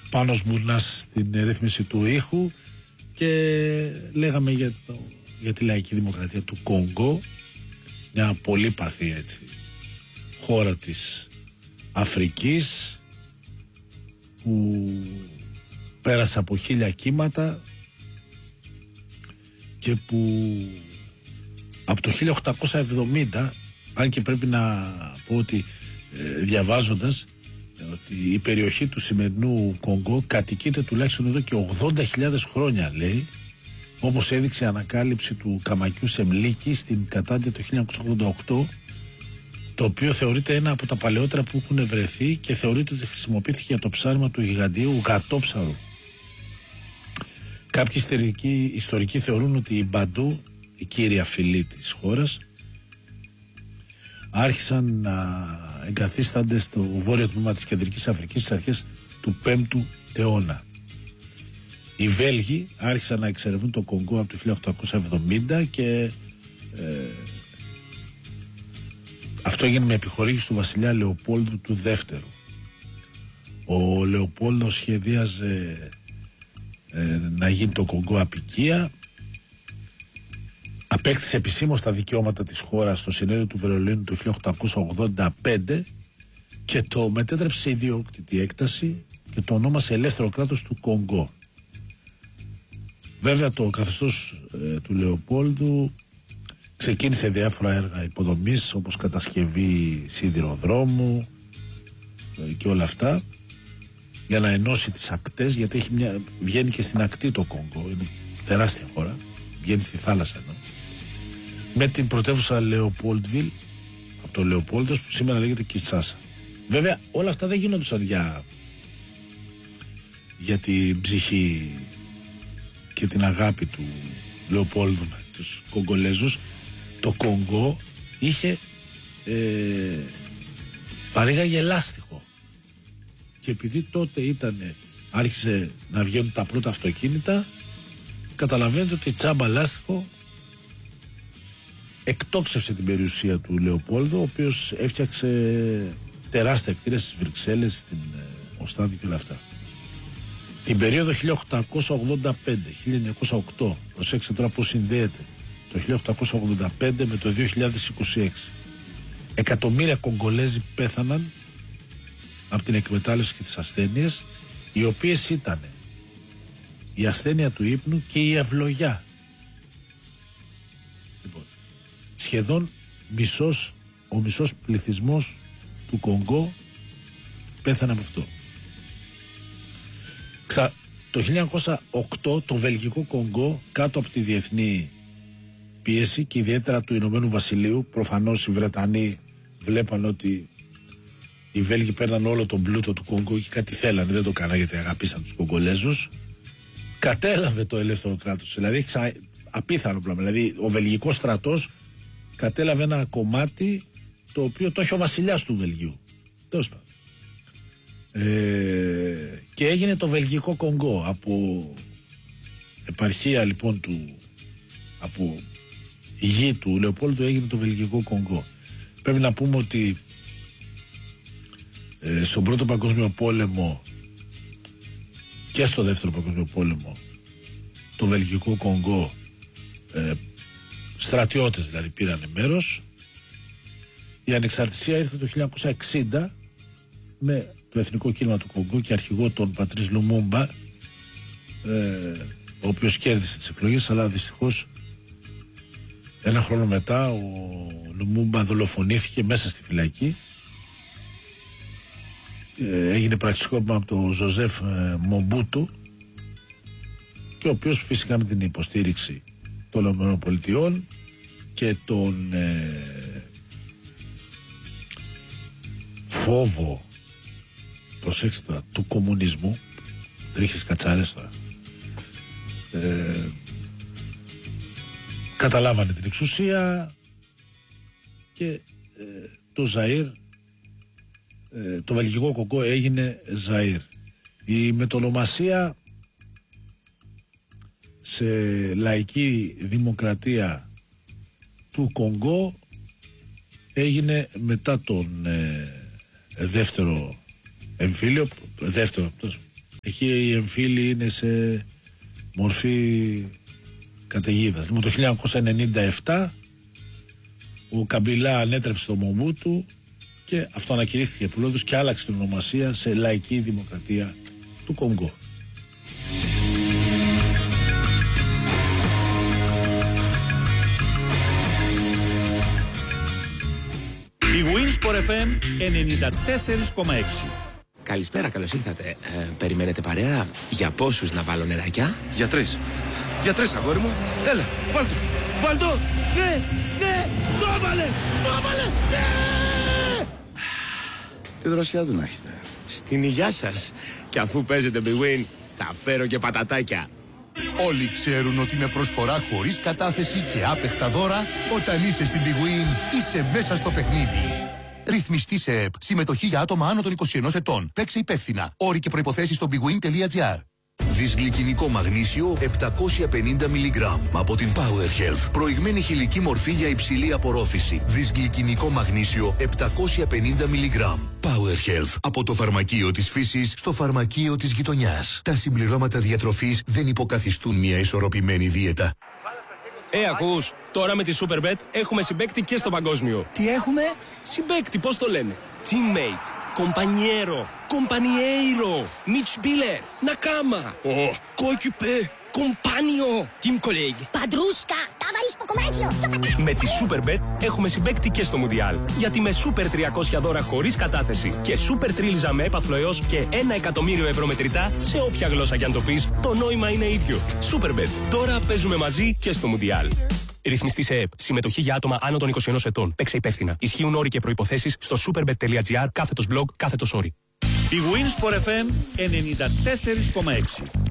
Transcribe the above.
Πάνος Μουρνάς στην ρύθμιση του ήχου και λέγαμε για τη λαϊκή δημοκρατία του Κονγκό, μια πολύπαθη έτσι χώρα της Αφρικής που πέρασε από 1000 κύματα και που από το 1870, αν και πρέπει να πω ότι διαβάζοντας ότι η περιοχή του σημερινού Κονγκό κατοικείται τουλάχιστον εδώ και 80.000 χρόνια, λέει, όπως έδειξε η ανακάλυψη του καμακιού Σεμλίκη στην Κατάντια το 1988, το οποίο θεωρείται ένα από τα παλαιότερα που έχουν βρεθεί και θεωρείται ότι χρησιμοποιήθηκε για το ψάρεμα του γιγαντιαίου γατόψαρου. Κάποιοι ιστορικοί θεωρούν ότι οι Μπαντού, η κύρια φυλή της χώρας, άρχισαν να εγκαθίστανται στο βόρειο τμήμα της Κεντρικής Αφρικής στις αρχές του 5ου αιώνα. Οι Βέλγοι άρχισαν να εξερευνούν το Κονγκό από το 1870 και αυτό έγινε με επιχορήγηση του βασιλιά Λεοπόλδου του Δεύτερου. Ο Λεοπόλδος σχεδίαζε να γίνει το Κονγκό αποικία. Απέκτησε επισήμως τα δικαιώματα της χώρας στο συνέδριο του Βερολίνου το 1885 και το μετέτρεψε σε ιδιόκτητη έκταση και το ονόμασε Ελεύθερο Κράτος του Κονγκό. Βέβαια το καθεστώς του Λεοπόλδου ξεκίνησε διάφορα έργα υποδομής, όπως κατασκευή σιδηροδρόμου και όλα αυτά, για να ενώσει τις ακτές, γιατί βγαίνει και στην ακτή το Κονγκό, είναι τεράστια χώρα, βγαίνει στη θάλασσα ενώ, με την πρωτεύουσα Λεοπόλδβιλ, από το Λεοπόλδος που σήμερα λέγεται Κινσάσα. Βέβαια όλα αυτά δεν γίνονταν για την ψυχή και την αγάπη του Λεοπόλδου με τους Κογκολέζους. Το Κονγκό είχε παρήγαγε λάστιχο και επειδή τότε άρχισε να βγαίνουν τα πρώτα αυτοκίνητα, καταλαβαίνετε ότι τσάμπα λάστιχο εκτόξευσε την περιουσία του Λεοπόλδου, ο οποίος έφτιαξε τεράστια κτίρια στις Βρυξέλλες, στην Οστάδη και όλα αυτά. Την περίοδο 1885-1908, προσέξτε τώρα πώς συνδέεται το 1885 με το 2026. Εκατομμύρια Κογκολέζοι πέθαναν από την εκμετάλλευση και τις ασθένειες, οι οποίες ήταν η ασθένεια του ύπνου και η ευλογιά. Λοιπόν, σχεδόν ο μισός πληθυσμός του Κονγκό πέθανε από αυτό. Το 1908 το Βελγικό Κονγκό, κάτω από τη διεθνή πίεση και ιδιαίτερα του Ηνωμένου Βασιλείου, προφανώς οι Βρετανοί βλέπαν ότι οι Βέλγοι παίρναν όλο τον πλούτο του Κονγκό και κάτι θέλανε, δεν το κάνανε γιατί αγαπήσαν τους Κογκολέζους, κατέλαβε το ελεύθερο κράτος. Δηλαδή απίθανο πράγμα. Δηλαδή ο βελγικός στρατός κατέλαβε ένα κομμάτι το οποίο το έχει ο βασιλιάς του Βελγίου. Τέλος πάντων. Και έγινε το Βελγικό Κονγκό. Από επαρχία λοιπόν από γη του Λεοπόλδου έγινε το Βελγικό Κονγκό. Πρέπει να πούμε ότι στον Πρώτο Παγκόσμιο Πόλεμο και στο Δεύτερο Παγκόσμιο Πόλεμο το Βελγικό Κονγκό στρατιώτες δηλαδή πήραν μέρος. Η ανεξαρτησία ήρθε το 1960 με το Εθνικό Κίνημα του Κονγκό και αρχηγό τον Πατρίς Λουμούμπα, ο οποίος κέρδισε τις εκλογές, αλλά δυστυχώς ένα χρόνο μετά ο Λουμούμπα δολοφονήθηκε μέσα στη φυλακή. Έγινε πραξικόπημα από τον Ζωζέφ Μομπούτου, και ο οποίος φυσικά με την υποστήριξη των ΗΠΑ και τον φόβο, προσέξτε τώρα, του κομμουνισμού, τρίχες κατσάρες τώρα, καταλάβανε την εξουσία και το Ζαΐρ, το Βελγικό Κονγκό έγινε Ζαΐρ. Η μετονομασία σε λαϊκή δημοκρατία του Κονγκό έγινε μετά τον δεύτερο εμφύλιο, δεύτερο Εκεί οι εμφύλοι είναι σε μορφή καταιγίδας. Λοιπόν, το 1997 ο Καμπιλά ανέτρεψε το Μομπούτου και αυτό ανακηρύχθηκε πρόεδρος και άλλαξε την ονομασία σε Λαϊκή Δημοκρατία του Κονγκό. Η Winsport FM 94,6. Καλησπέρα, καλώς ήρθατε. Περιμένετε παρέα? Για πόσους να βάλω νεράκια? Για τρεις. Για τρεις, αγόρι μου. Έλα, βάλτο. Βάλτο. Ναι, ναι. Το έβαλε. Το έβαλε. Ναι. Τι δροσιά του να έχετε. Στην υγειά σας. Και αφού παίζετε Big Win, θα φέρω και πατατάκια. Όλοι ξέρουν ότι με προσφορά χωρίς κατάθεση και άπεχτα δώρα, όταν είσαι στην Big Win, είσαι μέσα στο παιχνίδι. Ρυθμιστή σε ΕΠ. Συμμετοχή για άτομα άνω των 21 ετών. Παίξε υπεύθυνα. Όροι και προϋποθέσεις στο bigwin.gr. Δυσγλυκινικό μαγνήσιο 750 mg από την Power Health. Προηγμένη χηλική μορφή για υψηλή απορρόφηση. Δυσγλυκινικό μαγνήσιο 750 mg. Power Health. Από το φαρμακείο της φύσης στο φαρμακείο της γειτονιάς. Τα συμπληρώματα διατροφής δεν υποκαθιστούν μια ισορροπημένη δίαιτα. Ακούς, τώρα με τη Superbet έχουμε συμπαίκτη και στο παγκόσμιο. Τι έχουμε? Συμπαίκτη, πώς το λένε? Teammate, compañero, compañeiro, Mitspieler, Nakama, coéquipier, compagno, team colleague. Παντρούσκα, ταβαρίς στο κομμάτσιο. Με τη Superbet έχουμε συμπαίκτη και στο Μουντιάλ. Γιατί με Super 300 δώρα χωρίς κατάθεση και Super Τρίλιζα με έπαθλο έως και 1 εκατομμύριο ευρώ μετρητά σε όποια γλώσσα κι αν το πεις, το νόημα είναι ίδιο. Superbet. Τώρα παίζουμε μαζί και στο Μουντιάλ. Ρυθμιστή σε ΕΠ. Συμμετοχή για άτομα άνω των 21 ετών. Παίξε υπεύθυνα. Ισχύουν όροι και προϋποθέσεις στο superbet.gr /blog/όροι. Η Winsport FM 94,6.